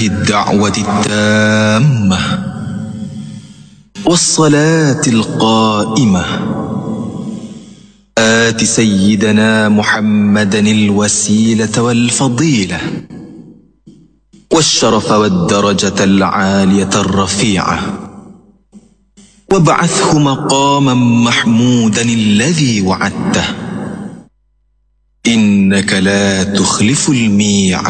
هذه الدعوة التامة والصلاة القائمة آت سيدنا محمدا الوسيلة والفضيلة والشرف والدرجة العالية الرفيعة وابعثه مقاما محمودا الذي وعدته إنك لا تخلف الميعاد.